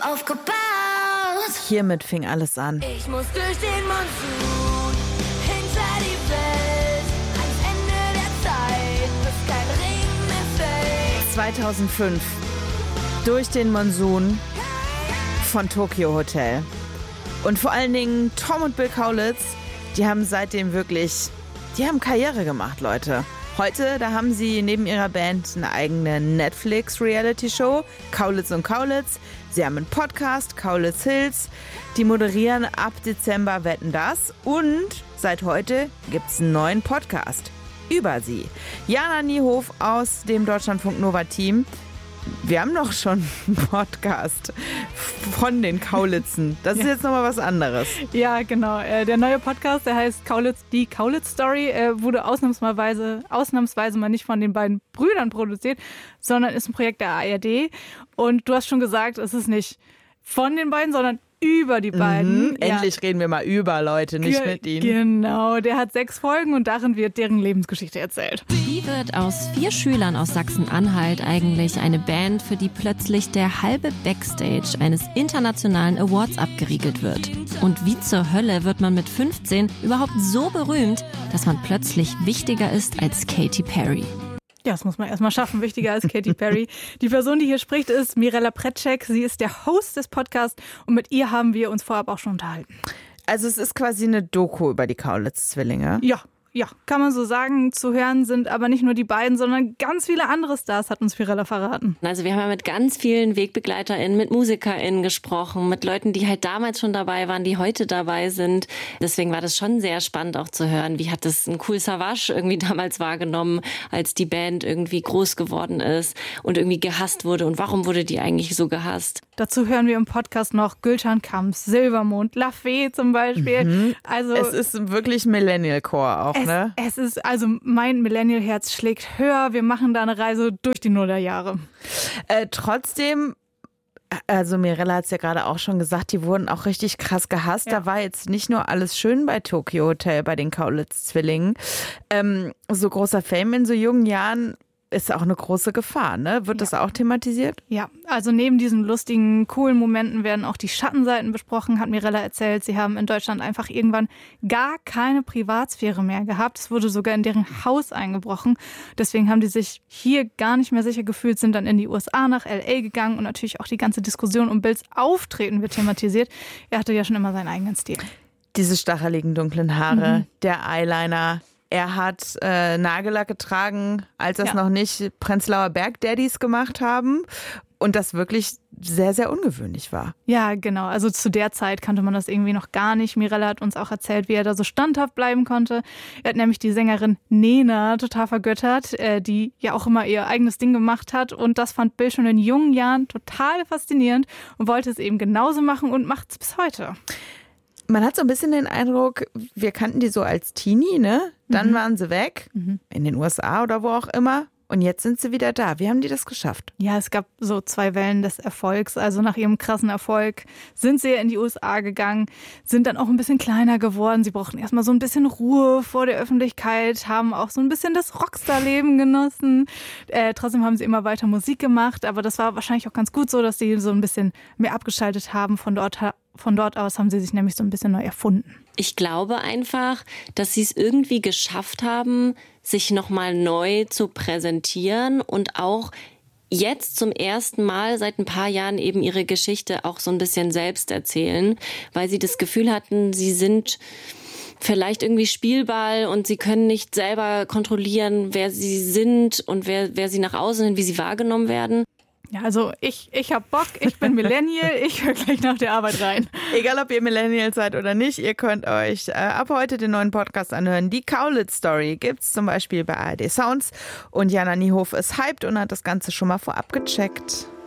Aufgebaut. Hiermit fing alles an. Ich muss durch den Monsun, hinter die Welt, ans Ende der Zeit, bis kein Regen mehr fällt. 2005. Durch den Monsun von Tokio Hotel. Und vor allen Dingen Tom und Bill Kaulitz, die haben seitdem die haben Karriere gemacht, Leute. Heute, da haben sie neben ihrer Band eine eigene Netflix-Reality-Show, Kaulitz und Kaulitz. Sie haben einen Podcast, Kaulitz Hills. Die moderieren ab Dezember Wetten, dass. Und seit heute gibt es einen neuen Podcast über sie. Jana Niehof aus dem Deutschlandfunk Nova-Team. Wir haben doch schon einen Podcast von den Kaulitzen. Das ist jetzt nochmal was anderes. Ja, genau. Der neue Podcast, der heißt Die Kaulitz Story, wurde ausnahmsweise mal nicht von den beiden Brüdern produziert, sondern ist ein Projekt der ARD. Und du hast schon gesagt, es ist nicht von den beiden, sondern über die beiden. Endlich reden wir mal über Leute, nicht mit ihnen. Genau, der hat 6 Folgen und darin wird deren Lebensgeschichte erzählt. Wie wird aus 4 Schülern aus Sachsen-Anhalt eigentlich eine Band, für die plötzlich der halbe Backstage eines internationalen Awards abgeriegelt wird? Und wie zur Hölle wird man mit 15 überhaupt so berühmt, dass man plötzlich wichtiger ist als Katy Perry? Ja, das muss man erstmal schaffen, wichtiger als Katy Perry. Die Person, die hier spricht, ist Mirella Precek. Sie ist der Host des Podcasts und mit ihr haben wir uns vorab auch schon unterhalten. Also es ist quasi eine Doku über die Kaulitz-Zwillinge. Ja, kann man so sagen. Zu hören sind aber nicht nur die beiden, sondern ganz viele andere Stars, hat uns Mirella verraten. Also wir haben ja mit ganz vielen WegbegleiterInnen, mit MusikerInnen gesprochen, mit Leuten, die halt damals schon dabei waren, die heute dabei sind. Deswegen war das schon sehr spannend auch zu hören, wie hat das ein Kool Savas irgendwie damals wahrgenommen, als die Band irgendwie groß geworden ist und irgendwie gehasst wurde. Und warum wurde die eigentlich so gehasst? Dazu hören wir im Podcast noch Gülcan Kamps, Silbermond, La Fee zum Beispiel. Also es ist wirklich Millennial-Core auch. Es ist, also mein Millennial-Herz schlägt höher. Wir machen da eine Reise durch die Nullerjahre. Trotzdem, also Mirella hat es ja gerade auch schon gesagt, die wurden auch richtig krass gehasst. Ja. Da war jetzt nicht nur alles schön bei Tokio Hotel, bei den Kaulitz-Zwillingen. So großer Fame in so jungen Jahren ist auch eine große Gefahr, ne? Wird das auch thematisiert? Ja, also neben diesen lustigen, coolen Momenten werden auch die Schattenseiten besprochen, hat Mirella erzählt. Sie haben in Deutschland einfach irgendwann gar keine Privatsphäre mehr gehabt. Es wurde sogar in deren Haus eingebrochen. Deswegen haben die sich hier gar nicht mehr sicher gefühlt, sind dann in die USA nach L.A. gegangen und natürlich auch die ganze Diskussion um Bills Auftreten wird thematisiert. Er hatte ja schon immer seinen eigenen Stil. Diese stacheligen dunklen Haare, der Eyeliner. Er hat Nagellack getragen, als das noch nicht Prenzlauer Berg-Daddies gemacht haben und das wirklich sehr, sehr ungewöhnlich war. Ja, genau. Also zu der Zeit kannte man das irgendwie noch gar nicht. Mirella hat uns auch erzählt, wie er da so standhaft bleiben konnte. Er hat nämlich die Sängerin Nena total vergöttert, die ja auch immer ihr eigenes Ding gemacht hat. Und das fand Bill schon in jungen Jahren total faszinierend und wollte es eben genauso machen und macht es bis heute. Man hat so ein bisschen den Eindruck, wir kannten die so als Teenie, ne? Dann waren sie weg, in den USA oder wo auch immer. Und jetzt sind sie wieder da. Wie haben die das geschafft? Ja, es gab so 2 Wellen des Erfolgs. Also nach ihrem krassen Erfolg sind sie ja in die USA gegangen, sind dann auch ein bisschen kleiner geworden. Sie brauchten erstmal so ein bisschen Ruhe vor der Öffentlichkeit, haben auch so ein bisschen das Rockstar-Leben genossen. Trotzdem haben sie immer weiter Musik gemacht. Aber das war wahrscheinlich auch ganz gut so, dass sie so ein bisschen mehr abgeschaltet haben. Von dort aus haben sie sich nämlich so ein bisschen neu erfunden. Ich glaube einfach, dass sie es irgendwie geschafft haben, sich nochmal neu zu präsentieren und auch jetzt zum ersten Mal seit ein paar Jahren eben ihre Geschichte auch so ein bisschen selbst erzählen, weil sie das Gefühl hatten, sie sind vielleicht irgendwie Spielball und sie können nicht selber kontrollieren, wer sie sind und wer sie nach außen hin, wie sie wahrgenommen werden. Ja, also ich hab Bock, ich bin Millennial, ich höre gleich nach der Arbeit rein. Egal, ob ihr Millennial seid oder nicht, ihr könnt euch ab heute den neuen Podcast anhören. Die Kaulitz Story gibt's zum Beispiel bei ARD Sounds und Jana Niehof ist hyped und hat das Ganze schon mal vorab gecheckt.